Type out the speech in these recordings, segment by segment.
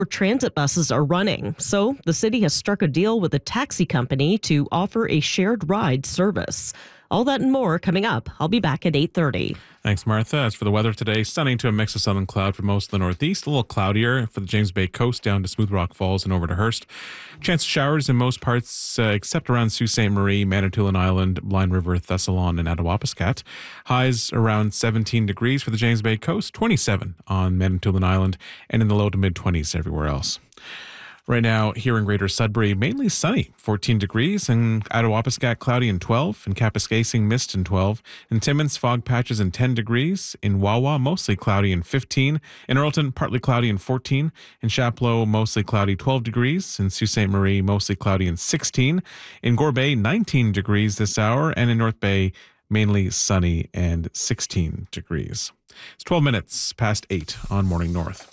transit buses are running, so the city has struck a deal with a taxi company to offer a shared ride service. All that and more coming up. I'll be back at 8:30. Thanks, Martha. As for the weather today, sunny to a mix of sun and cloud for most of the northeast. A little cloudier for the James Bay coast down to Smooth Rock Falls and over to Hearst. Chance of showers in most parts except around Sault Ste. Marie, Manitoulin Island, Blind River, Thessalon, and Attawapiskat. Highs around 17 degrees for the James Bay coast, 27 on Manitoulin Island, and in the low to mid-20s everywhere else. Right now, here in Greater Sudbury, mainly sunny, 14 degrees. In Attawapiskat, cloudy and 12. In Kapuskasing, mist and 12. In Timmins, fog patches and 10 degrees. In Wawa, mostly cloudy and 15. In Earlton, partly cloudy and 14. In Chapleau, mostly cloudy, 12 degrees. In Sault Ste. Marie, mostly cloudy and 16. In Gore Bay, 19 degrees this hour. And in North Bay, mainly sunny and 16 degrees. It's 12 minutes past 8 on Morning North.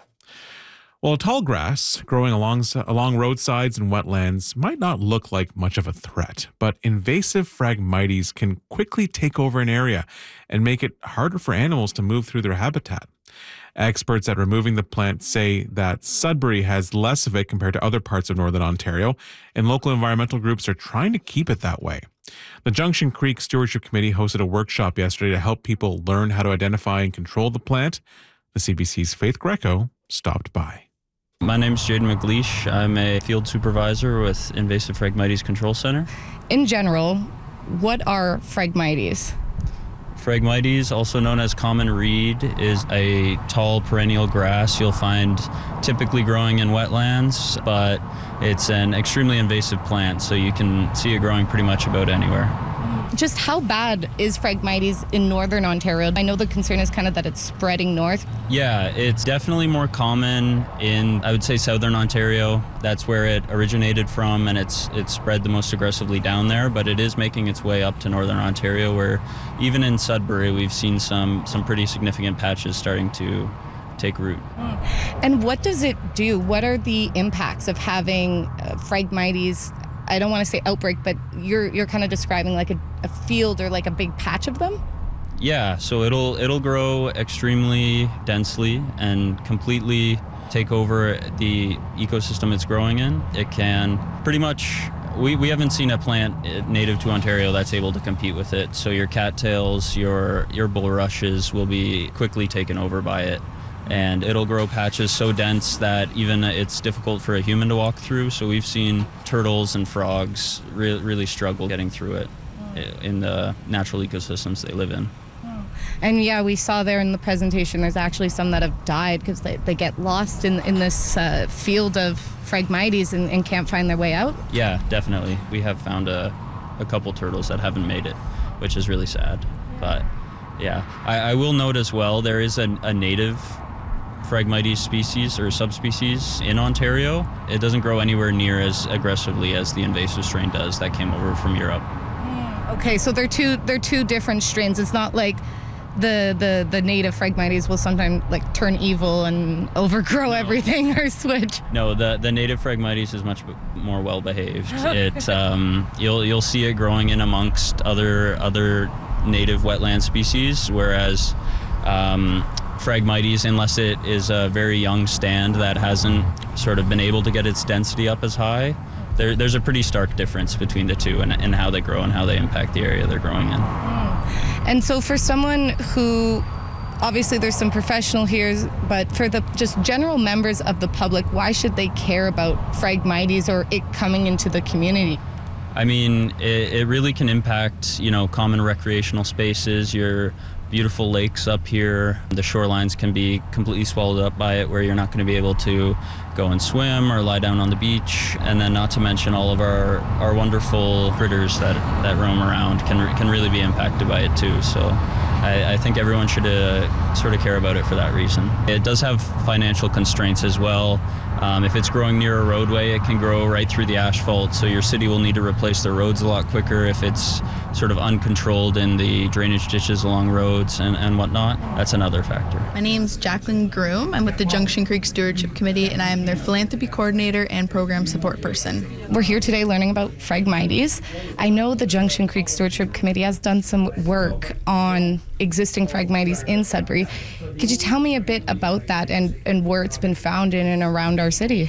Well, tall grass growing along roadsides and wetlands might not look like much of a threat, but invasive Phragmites can quickly take over an area and make it harder for animals to move through their habitat. Experts at removing the plant say that Sudbury has less of it compared to other parts of Northern Ontario, and local environmental groups are trying to keep it that way. The Junction Creek Stewardship Committee hosted a workshop yesterday to help people learn how to identify and control the plant. The CBC's Faith Greco stopped by. My name is Jaden McLeish. I'm a field supervisor with Invasive Phragmites Control Center. In general, what are Phragmites? Phragmites, also known as common reed, is a tall perennial grass you'll find typically growing in wetlands, but it's an extremely invasive plant, so you can see it growing pretty much about anywhere. Just how bad is Phragmites in Northern Ontario? I know the concern is kind of that it's spreading north. Yeah, it's definitely more common in, I would say, Southern Ontario. That's where it originated from, and it's spread the most aggressively down there, but it is making its way up to Northern Ontario, where even in Sudbury, we've seen some pretty significant patches starting to take root. And what does it do? What are the impacts of having Phragmites? I don't want to say outbreak, but you're kind of describing like a field or like a big patch of them? Yeah, so it'll grow extremely densely and completely take over the ecosystem it's growing in. It can pretty much, we haven't seen a plant native to Ontario that's able to compete with it. So your cattails, your bulrushes will be quickly taken over by it. And it'll grow patches so dense that even it's difficult for a human to walk through. So we've seen turtles and frogs really struggle getting through it in the natural ecosystems they live in. And yeah, we saw there in the presentation, there's actually some that have died because they get lost in this field of Phragmites and can't find their way out. Yeah, definitely. We have found a couple turtles that haven't made it, which is really sad. But yeah, I will note as well, there is a native Phragmites species or subspecies in Ontario. It doesn't grow anywhere near as aggressively as the invasive strain does that came over from Europe. Okay, so they're two different strains. It's not like the native Phragmites will sometimes like turn evil and overgrow everything or switch. No, the native Phragmites is much more well behaved. It you'll see it growing in amongst other native wetland species, whereas Phragmites, unless it is a very young stand that hasn't sort of been able to get its density up as high, there's a pretty stark difference between the two and how they grow and how they impact the area they're growing in. And so for someone who, obviously there's some professional here, but for the just general members of the public, why should they care about Phragmites or it coming into the community? I mean, it really can impact, common recreational spaces, your beautiful lakes up here. The shorelines can be completely swallowed up by it, where you're not going to be able to go and swim or lie down on the beach. And then not to mention all of our wonderful critters that roam around can really be impacted by it too. So I think everyone should sort of care about it for that reason. It does have financial constraints as well. If it's growing near a roadway, it can grow right through the asphalt, so your city will need to replace the roads a lot quicker if it's sort of uncontrolled in the drainage ditches along roads and whatnot. That's another factor. My name's Jacqueline Groom. I'm with the Junction Creek Stewardship Committee, and I am their philanthropy coordinator and program support person. We're here today learning about Phragmites. I know the Junction Creek Stewardship Committee has done some work on existing Phragmites in Sudbury. Could you tell me a bit about that and where it's been found in and around our city?